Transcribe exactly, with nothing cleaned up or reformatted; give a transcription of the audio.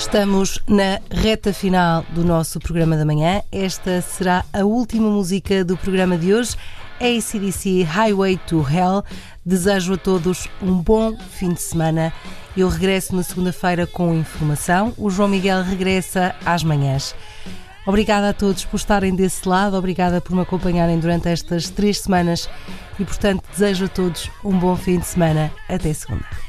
Estamos na reta final do nosso programa da manhã. Esta será a última música do programa de hoje. A C D C Highway to Hell. Desejo a todos um bom fim de semana. Eu regresso na segunda-feira com informação. O João Miguel regressa às manhãs. Obrigada a todos por estarem desse lado. Obrigada por me acompanharem durante estas três semanas. E, portanto, desejo a todos um bom fim de semana. Até segunda.